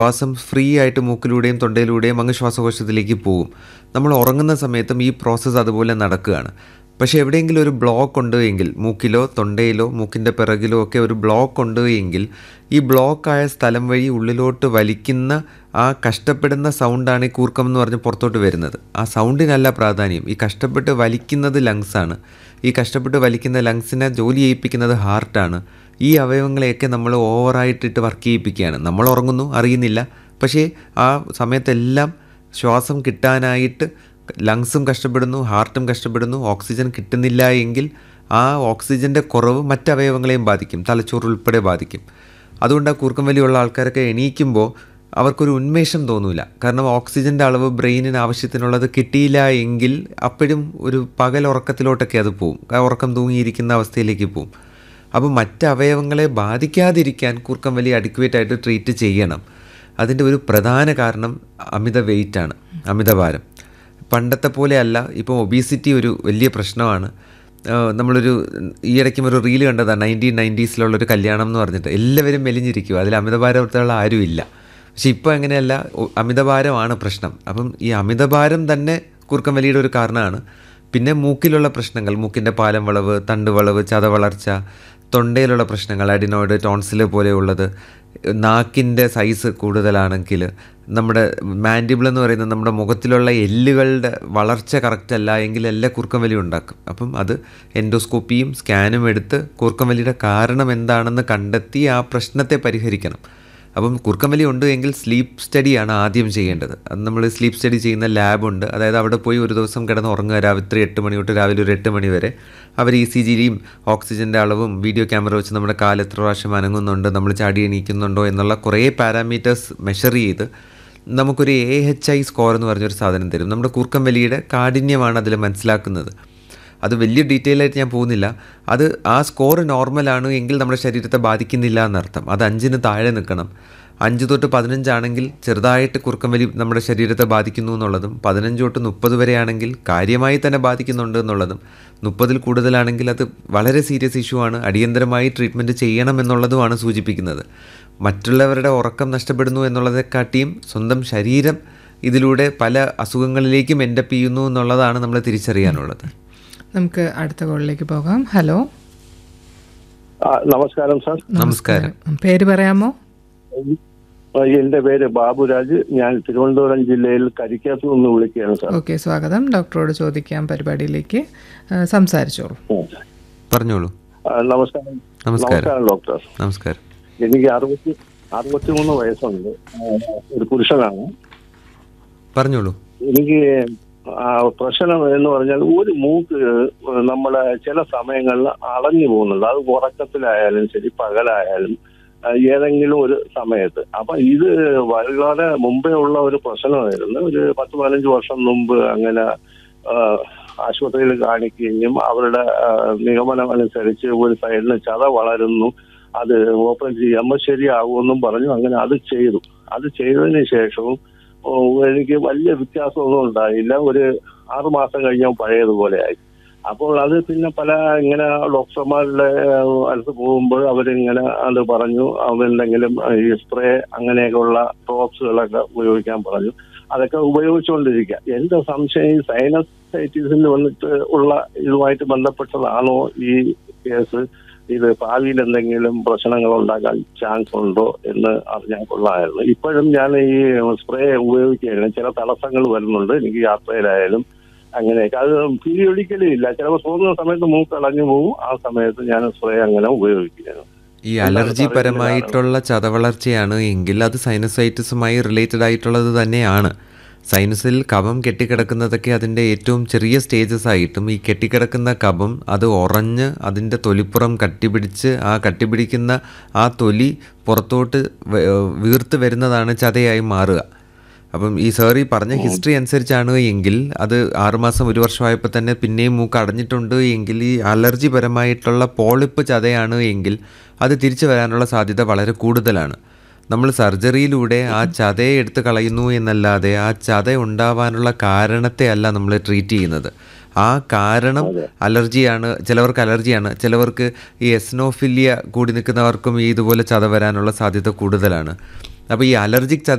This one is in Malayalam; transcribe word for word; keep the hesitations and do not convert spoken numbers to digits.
ശ്വാസം ഫ്രീ ആയിട്ട് മൂക്കിലൂടെയും തൊണ്ടയിലൂടെയും അങ്ങ് ശ്വാസകോശത്തിലേക്ക് പോകും. നമ്മൾ ഉറങ്ങുന്ന സമയത്തും ഈ പ്രോസസ്സ് അതുപോലെ നടക്കുകയാണ്. പക്ഷേ എവിടെയെങ്കിലും ഒരു ബ്ലോക്ക് ഉണ്ട് എങ്കിൽ, മൂക്കിലോ തൊണ്ടയിലോ മൂക്കിൻ്റെ പിറകിലോ ഒക്കെ ഒരു ബ്ലോക്ക് ഉണ്ട് എങ്കിൽ, ഈ ബ്ലോക്കായ സ്ഥലം വഴി ഉള്ളിലോട്ട് വലിക്കുന്ന ആ കഷ്ടപ്പെടുന്ന സൗണ്ടാണ് ഈ കൂർക്കം എന്ന് പറഞ്ഞ് പുറത്തോട്ട് വരുന്നത്. ആ സൗണ്ടിനല്ല പ്രാധാന്യം. ഈ കഷ്ടപ്പെട്ട് വലിക്കുന്നത് ലങ്സാണ്. ഈ കഷ്ടപ്പെട്ട് വലിക്കുന്ന ലങ്സിനെ ജോലി ചെയ്യിപ്പിക്കുന്നത് ഹാർട്ടാണ്. ഈ അവയവങ്ങളെയൊക്കെ നമ്മൾ ഓവറായിട്ടിട്ട് വർക്ക് ചെയ്യിപ്പിക്കുകയാണ്. നമ്മൾ ഉറങ്ങുന്നു, അറിയുന്നില്ല. പക്ഷേ ആ സമയത്തെല്ലാം ശ്വാസം കിട്ടാനായിട്ട് ലങ്സും കഷ്ടപ്പെടുന്നു, ഹാർട്ടും കഷ്ടപ്പെടുന്നു. ഓക്സിജൻ കിട്ടുന്നില്ല എങ്കിൽ ആ ഓക്സിജൻ്റെ കുറവ് മറ്റവയവങ്ങളെയും ബാധിക്കും, തലച്ചോറ് ഉൾപ്പെടെ ബാധിക്കും. അതുകൊണ്ട് ആ കൂർക്കം വലിയുള്ള ആൾക്കാരൊക്കെ എണീക്കുമ്പോൾ അവർക്കൊരു ഉന്മേഷം തോന്നില്ല. കാരണം ഓക്സിജൻ്റെ അളവ് ബ്രെയിനിന് ആവശ്യത്തിനുള്ളത് കിട്ടിയില്ല എങ്കിൽ അപ്പോഴും ഒരു പകൽ ഉറക്കത്തിലോട്ടൊക്കെ അത് പോവും, ഉറക്കം തൂങ്ങിയിരിക്കുന്ന അവസ്ഥയിലേക്ക് പോവും. അപ്പോൾ മറ്റ് അവയവങ്ങളെ ബാധിക്കാതിരിക്കാൻ കൂർക്കം വലി അഡിക്വേറ്റ് ആയിട്ട് ട്രീറ്റ് ചെയ്യണം. അതിൻ്റെ ഒരു പ്രധാന കാരണം അമിത വെയിറ്റാണ്, അമിതഭാരം. പണ്ടത്തെ പോലെയല്ല. ഇപ്പോൾ ഒബീസിറ്റി ഒരു വലിയ പ്രശ്നമാണ്. നമ്മളൊരു ഈയിടയ്ക്കും ഒരു റീല് കണ്ടതാണ്, നയൻറ്റീൻ നയൻറ്റീസിലുള്ളൊരു കല്യാണം എന്ന് പറഞ്ഞിട്ട് എല്ലാവരും മെലിഞ്ഞിരിക്കുക, അതിൽ അമിതഭാരമുള്ള ആരുമില്ല. പക്ഷെ ഇപ്പോൾ അങ്ങനെയല്ല, അമിതഭാരമാണ് പ്രശ്നം. അപ്പം ഈ അമിതഭാരം തന്നെ കൂർക്കം വലിയുടെ ഒരു കാരണമാണ്. പിന്നെ മൂക്കിലുള്ള പ്രശ്നങ്ങൾ, മൂക്കിൻ്റെ പാലം വളവ്, തണ്ട് വളവ്, ചതവളർച്ച, തൊണ്ടയിലുള്ള പ്രശ്നങ്ങൾ, അഡിനോയിഡ്, ടോൺസിൽ പോലെയുള്ളത്, നാക്കിൻ്റെ സൈസ് കൂടുതലാണെങ്കിൽ, നമ്മുടെ മാൻഡിബിൾ എന്ന് പറയുന്നത് നമ്മുടെ മുഖത്തിലുള്ള എല്ലുകളുടെ വളർച്ച കറക്റ്റ് അല്ല എങ്കിൽ എല്ലാം കൂർക്കം വലി ഉണ്ടാക്കും. അപ്പം അത് എൻഡോസ്കോപ്പിയും സ്കാനും എടുത്ത് കൂർക്കം വലിയുടെ കാരണം എന്താണെന്ന് കണ്ടെത്തി ആ പ്രശ്നത്തെ പരിഹരിക്കണം. അപ്പം കൂർക്കം വലി ഉണ്ട് എങ്കിൽ സ്ലീപ്പ് സ്റ്റഡിയാണ് ആദ്യം ചെയ്യേണ്ടത്. അത് നമ്മൾ സ്ലീപ്പ് സ്റ്റഡി ചെയ്യുന്ന ലാബുണ്ട്. അതായത് അവിടെ പോയി ഒരു ദിവസം കിടന്ന് ഉറങ്ങുക, രാത്രി എട്ട് മണി തൊട്ട് രാവിലെ ഒരു എട്ട് മണി വരെ. അവർ ഇ സി ജിയും ഓക്സിജൻ്റെ അളവും വീഡിയോ ക്യാമറ വെച്ച് നമ്മുടെ കാല് എത്ര പ്രാവശ്യം അനങ്ങുന്നുണ്ട്, നമ്മൾ ചാടി എണീക്കുന്നുണ്ടോ എന്നുള്ള കുറേ പാരാമീറ്റേഴ്സ് മെഷർ ചെയ്ത് നമുക്കൊരു എ എച്ച് ഐ സ്കോർ എന്ന് പറഞ്ഞൊരു സാധനം തരും. നമ്മുടെ കൂർക്കം വലിയുടെ കാഠിന്യമാണ് അതിൽ മനസ്സിലാക്കുന്നത്. അത് വലിയ ഡീറ്റെയിൽ ആയിട്ട് ഞാൻ പോകുന്നില്ല. അത് ആ സ്കോർ നോർമലാണ് എങ്കിൽ നമ്മുടെ ശരീരത്തെ ബാധിക്കുന്നില്ല എന്നർത്ഥം. അത് അഞ്ചിന് താഴെ നിൽക്കണം. അഞ്ച് തൊട്ട് പതിനഞ്ചാണെങ്കിൽ ചെറുതായിട്ട് കൂർക്കം വലി നമ്മുടെ ശരീരത്തെ ബാധിക്കുന്നു എന്നുള്ളതും, പതിനഞ്ച് തൊട്ട് മുപ്പത് വരെയാണെങ്കിൽ കാര്യമായി തന്നെ ബാധിക്കുന്നുണ്ട് എന്നുള്ളതും, മുപ്പതിൽ കൂടുതലാണെങ്കിൽ അത് വളരെ സീരിയസ് ഇഷ്യൂ ആണ്, അടിയന്തരമായി ട്രീറ്റ്മെൻറ്റ് ചെയ്യണം എന്നുള്ളതുമാണ് സൂചിപ്പിക്കുന്നത്. മറ്റുള്ളവരുടെ ഉറക്കം നഷ്ടപ്പെടുന്നു എന്നുള്ളതെക്കാട്ടിയും സ്വന്തം ശരീരം ഇതിലൂടെ പല അസുഖങ്ങളിലേക്കും എൻഡപ്പ് ചെയ്യുന്നു എന്നുള്ളതാണ് നമ്മൾ തിരിച്ചറിയാനുള്ളത്. നമുക്ക് അടുത്ത കോളിലേക്ക് പോകാം. ഹലോ, നമസ്കാരം സാർ. നമസ്കാരം. പേര് പറയാമോ? എന്റെ പേര് ബാബുരാജ്. ഞാൻ തിരുവനന്തപുരം ജില്ലയിൽ കരിക്കാത്തു നിന്ന് വിളിക്കുകയാണ് സാർ. ഓക്കെ, സ്വാഗതം. ഡോക്ടറോട് ചോദിക്കാം പരിപാടിയിലേക്ക്. സംസാരിച്ചോളൂ. പറഞ്ഞോളൂ. നമസ്കാരം. നമസ്കാരം ഡോക്ടർ. നമസ്കാരം. എനിക്ക് അറുപത്തി അറുപത്തിമൂന്ന് വയസ്സുണ്ട്. ഒരു പുരുഷനാണ്. പറഞ്ഞോളൂ. എനിക്ക് പ്രശ്നം എന്ന് പറഞ്ഞാൽ ഒരു മൂക്ക് നമ്മളെ ചില സമയങ്ങളിൽ അടഞ്ഞു പോകുന്നുണ്ട്. അത് ഉറക്കത്തിലായാലും ശരി, പകലായാലും ഏതെങ്കിലും ഒരു സമയത്ത്. അപ്പൊ ഇത് വളരെ മുമ്പേ ഉള്ള ഒരു പ്രശ്നമായിരുന്നു. ഒരു പത്ത് പതിനഞ്ച് വർഷം മുമ്പ് അങ്ങനെ ആശുപത്രിയിൽ കാണിക്കുകയും അവരുടെ നിഗമനം അനുസരിച്ച് ഒരു സൈഡിന് ചത വളരുന്നു, അത് ഓപ്പൺ ചെയ്യുമ്പോൾ ശരിയാകുമെന്നും പറഞ്ഞു. അങ്ങനെ അത് ചെയ്തു. അത് ചെയ്തതിന് ശേഷവും എനിക്ക് വലിയ വ്യത്യാസമൊന്നും ഉണ്ടായില്ല. ഒരു ആറുമാസം കഴിഞ്ഞാൽ പഴയതുപോലെയായി. അപ്പോൾ അത് പിന്നെ പല ഇങ്ങനെ ഡോക്ടർമാരുടെ അടുത്ത് പോകുമ്പോൾ അവരിങ്ങനെ അത് പറഞ്ഞു, അവരെന്തെങ്കിലും ഈ സ്പ്രേ അങ്ങനെയൊക്കെയുള്ള ഡ്രോപ്സുകളൊക്കെ ഉപയോഗിക്കാൻ പറഞ്ഞു. അതൊക്കെ ഉപയോഗിച്ചുകൊണ്ടിരിക്കുക. എന്റെ സംശയം ഈ സൈനസൈറ്റിസിന് വന്നിട്ട് ഉള്ള ഇതുമായിട്ട് ബന്ധപ്പെട്ടതാണോ ഈ കേസ്? ഇത് ഭാവിയിൽ എന്തെങ്കിലും പ്രശ്നങ്ങൾ ഉണ്ടാക്കാൻ ചാൻസ് ഉണ്ടോ എന്ന് അറിഞ്ഞാൽ കൊള്ളാമായിരുന്നു. ഇപ്പോഴും ഞാൻ ഈ സ്പ്രേ ഉപയോഗിക്കുകയാണ്. ചില തടസ്സങ്ങൾ വരുന്നുണ്ട് എനിക്ക് യാത്രയിലായാലും അങ്ങനെയൊക്കെ. അത് പീരിയോഡിക്കലി ഇല്ല, ചിലപ്പോൾ തോന്നുന്ന സമയത്ത് മൂക്ക് അടഞ്ഞു പോകും. ആ സമയത്ത് ഞാൻ സ്പ്രേ അങ്ങനെ ഉപയോഗിക്കുകയാണ്. ഈ അലർജി പരമായിട്ടുള്ള ചതവളർച്ചയാണ് എങ്കിൽ അത് സൈനസൈറ്റിസുമായി റിലേറ്റഡ് ആയിട്ടുള്ളത് തന്നെയാണ്. സൈനസിൽ കഫം കെട്ടിക്കിടക്കുന്നതൊക്കെ അതിൻ്റെ ഏറ്റവും ചെറിയ സ്റ്റേജസ് ആയിട്ടും ഈ കെട്ടിക്കിടക്കുന്ന കഫം അത് ഉറഞ്ഞ് അതിൻ്റെ തൊലിപ്പുറം കട്ടിപിടിച്ച് ആ കട്ടിപിടിക്കുന്ന ആ തൊലി പുറത്തോട്ട് വീർത്ത് വരുന്നതാണ് ചതയായി മാറുക. അപ്പം ഈ സാർ ഈ പറഞ്ഞ ഹിസ്റ്ററി അനുസരിച്ചാണ് എങ്കിൽ അത് ആറുമാസം ഒരു വർഷമായപ്പോൾ തന്നെ പിന്നെയും മൂക്ക് അടഞ്ഞിട്ടുണ്ട് എങ്കിൽ ഈ അലർജി പരമായിട്ടുള്ള പോളിപ്പ് ചതയാണ് എങ്കിൽ അത് തിരിച്ചു വരാനുള്ള സാധ്യത വളരെ കൂടുതലാണ്. നമ്മൾ സർജറിയിലൂടെ ആ ചതയെ എടുത്ത് കളയുന്നു എന്നല്ലാതെ ആ ചത ഉണ്ടാവാനുള്ള കാരണത്തെ അല്ല നമ്മൾ ട്രീറ്റ് ചെയ്യുന്നത്. ആ കാരണം അലർജിയാണ്. ചിലവർക്ക് അലർജിയാണ്, ചിലവർക്ക് ഈ എസ്നോഫിലിയ കൂടി നിൽക്കുന്നവർക്കും ഈ ഇതുപോലെ ചത വരാനുള്ള സാധ്യത കൂടുതലാണ്. അപ്പോൾ ഈ അലർജിക്